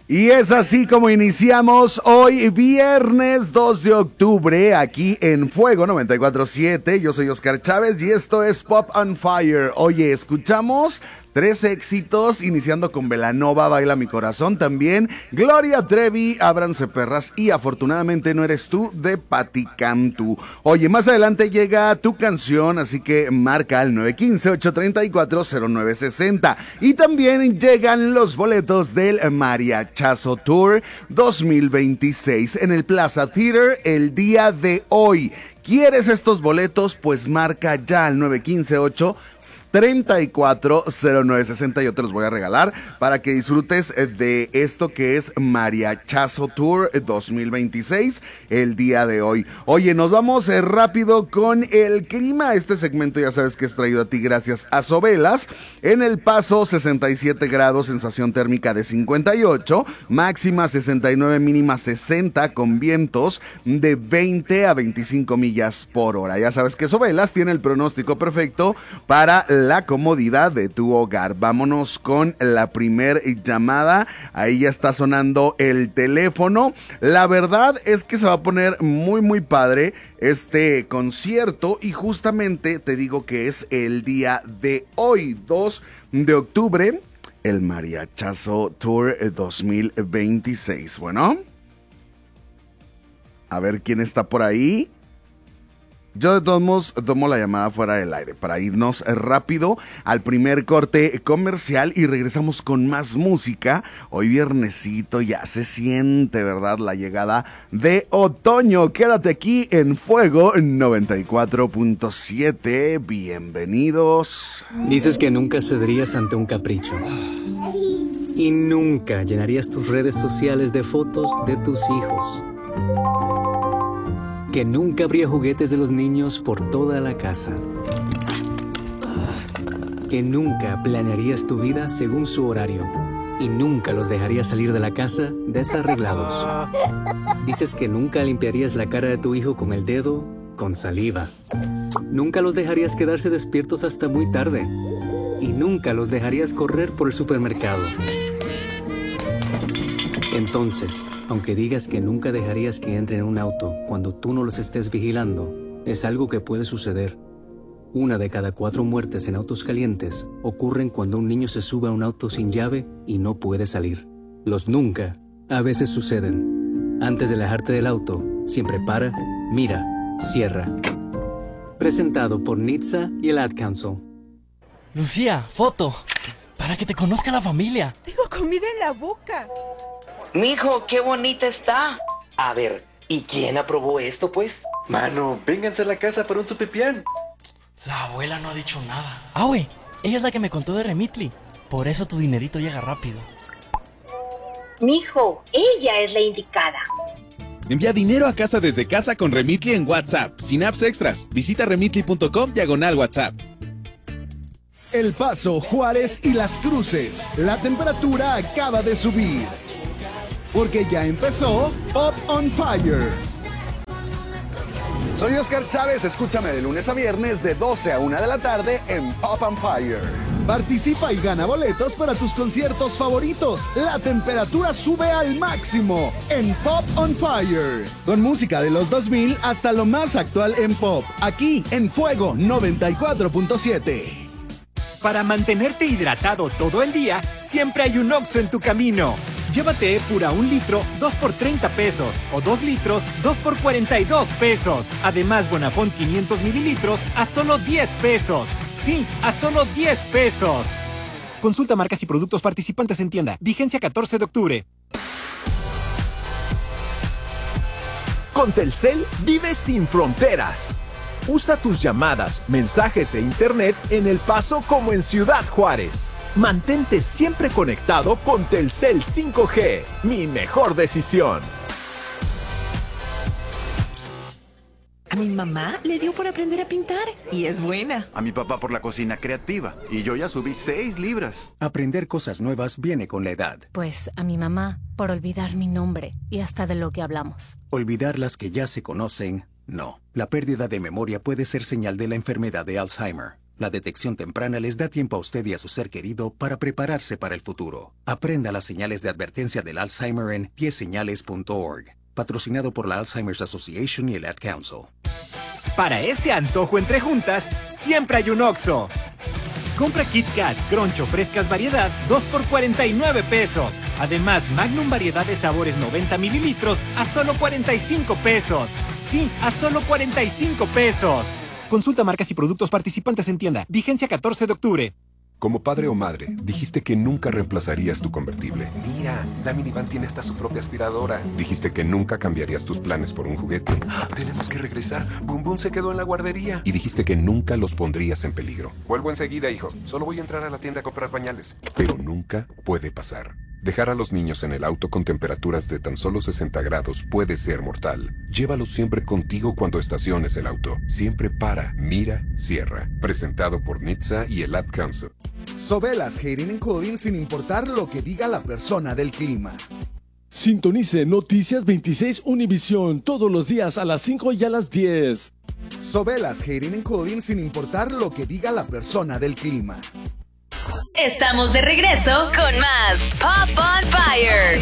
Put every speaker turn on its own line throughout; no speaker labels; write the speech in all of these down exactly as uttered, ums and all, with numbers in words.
Y es así como iniciamos hoy, viernes dos de octubre, aquí en Fuego noventa y cuatro punto siete. Yo soy Oscar Chávez y esto es Pop on Fire. Oye, escuchamos tres éxitos, iniciando con Belanova, Baila mi corazón, también Gloria Trevi, Ábranse perras y Afortunadamente no eres tú, de Patti Cantú. Oye, más adelante llega tu canción, así que marca al nueve uno cinco, ocho tres cuatro, cero nueve seis cero. Y también llegan los boletos del Mariachazo Tour dos mil veintiséis en el Plaza Theater el día de hoy. ¿Quieres estos boletos? Pues marca ya al nueve uno cinco, ocho tres cuatro, cero nueve seis cero. Yo te los voy a regalar para que disfrutes de esto que es Mariachazo Tour dos mil veintiséis el día de hoy. Oye, nos vamos eh, rápido con el clima. Este segmento ya sabes que es traído a ti gracias a Sobelas. En El Paso, sesenta y siete grados, sensación térmica de cincuenta y ocho, máxima sesenta y nueve, mínima sesenta, con vientos de veinte a veinticinco millas por hora. Ya sabes que Sobelas tiene el pronóstico perfecto para la comodidad de tu hogar. Vámonos con la primer llamada. Ahí ya está sonando el teléfono. La verdad es que se va a poner muy muy padre este concierto y justamente te digo que es el día de hoy, dos de octubre, el Mariachazo Tour dos mil veintiséis. Bueno, a ver quién está por ahí. Yo de todos modos tomo la llamada fuera del aire para irnos rápido al primer corte comercial y regresamos con más música. Hoy viernesito ya se siente, ¿verdad?, la llegada de otoño. Quédate aquí en Fuego noventa y cuatro punto siete. Bienvenidos.
Dices que nunca cederías ante un capricho. Y nunca llenarías tus redes sociales de fotos de tus hijos. Que nunca habría juguetes de los niños por toda la casa. Que nunca planearías tu vida según su horario. Y nunca los dejarías salir de la casa desarreglados. Dices que nunca limpiarías la cara de tu hijo con el dedo con saliva. Nunca los dejarías quedarse despiertos hasta muy tarde. Y nunca los dejarías correr por el supermercado. Entonces, aunque digas que nunca dejarías que entren en un auto cuando tú no los estés vigilando, es algo que puede suceder. Una de cada cuatro muertes en autos calientes ocurren cuando un niño se sube a un auto sin llave y no puede salir. Los nunca a veces suceden. Antes de alejarte del auto, siempre para, mira, cierra. Presentado por N H T S A y el Ad Council.
Lucía, foto, para que te conozca la familia.
Tengo comida en la boca.
Mijo, qué bonita está. A ver, ¿y quién aprobó esto, pues?
Mano, vénganse a la casa para un sopipián.
La abuela no ha dicho nada. Ah, güey, ella es la que me contó de Remitly. Por eso tu dinerito llega rápido.
Mijo, ella es la indicada.
Envía dinero a casa desde casa con Remitly en WhatsApp, sin apps extras. Visita remitly punto com diagonal WhatsApp.
El Paso, Juárez y Las Cruces. La temperatura acaba de subir. Porque ya empezó Pop on Fire. Soy Oscar Chávez, escúchame de lunes a viernes de doce a una de la tarde en Pop on Fire. Participa y gana boletos para tus conciertos favoritos. La temperatura sube al máximo en Pop on Fire. Con música de los dos mil hasta lo más actual en pop. Aquí en Fuego noventa y cuatro punto siete.
Para mantenerte hidratado todo el día, siempre hay un Oxxo en tu camino. Llévate Epura un litro, dos por treinta pesos. O dos litros, dos por cuarenta y dos pesos. Además, Bonafont quinientos mililitros a solo diez pesos. Sí, a solo diez pesos. Consulta marcas y productos participantes en tienda. Vigencia catorce de octubre.
Con Telcel, vive sin fronteras. Usa tus llamadas, mensajes e internet en El Paso como en Ciudad Juárez. Mantente siempre conectado con Telcel cinco G. Mi mejor decisión.
A mi mamá le dio por aprender a pintar y es buena.
A mi papá por la cocina creativa y yo ya subí seis libras.
Aprender cosas nuevas viene con la edad.
Pues a mi mamá por olvidar mi nombre y hasta de lo que hablamos.
Olvidar las que ya se conocen, no. La pérdida de memoria puede ser señal de la enfermedad de Alzheimer. La detección temprana les da tiempo a usted y a su ser querido para prepararse para el futuro. Aprenda las señales de advertencia del Alzheimer en diez señales punto org. Patrocinado por la Alzheimer's Association y el Ad Council.
Para ese antojo entre juntas, siempre hay un Oxxo. Compra Kit Kat, Crunch o frescas variedad, dos por cuarenta y nueve pesos. Además, Magnum variedad de sabores noventa mililitros a solo cuarenta y cinco pesos. Sí, a solo cuarenta y cinco pesos. Consulta marcas y productos participantes en tienda. Vigencia catorce de octubre.
Como padre o madre, dijiste que nunca reemplazarías tu convertible.
Mira, la minivan tiene hasta su propia aspiradora.
Dijiste que nunca cambiarías tus planes por un juguete.
Tenemos que regresar. Boom Boom se quedó en la guardería.
Y dijiste que nunca los pondrías en peligro.
Vuelvo enseguida, hijo. Solo voy a entrar a la tienda a comprar pañales.
Pero nunca puede pasar. Dejar a los niños en el auto con temperaturas de tan solo sesenta grados puede ser mortal. Llévalos siempre contigo cuando estaciones el auto. Siempre para, mira, cierra. Presentado por N H T S A y el Ad Council.
Sobelas Heating and Cooling sin importar lo que diga la persona del clima.
Sintonice Noticias veintiséis Univisión todos los días a las cinco y a las diez.
Sobelas Heating and Cooling sin importar lo que diga la persona del clima.
Estamos de regreso con más Pop on Fire.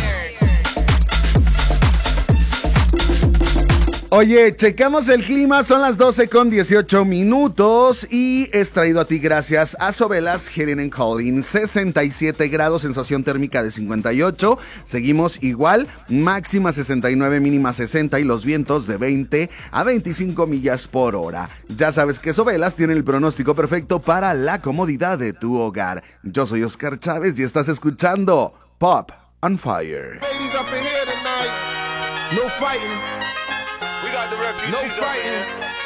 Oye, checamos el clima, son las doce con dieciocho minutos y es traído a ti gracias a Sobelas Heating and Cooling. sesenta y siete grados, sensación térmica de cincuenta y ocho. Seguimos igual, máxima sesenta y nueve, mínima sesenta y los vientos de veinte a veinticinco millas por hora. Ya sabes que Sobelas tiene el pronóstico perfecto para la comodidad de tu hogar. Yo soy Oscar Chávez y estás escuchando Pop on Fire.
Ladies up in here tonight. No fighting. We got the refugees no fighting.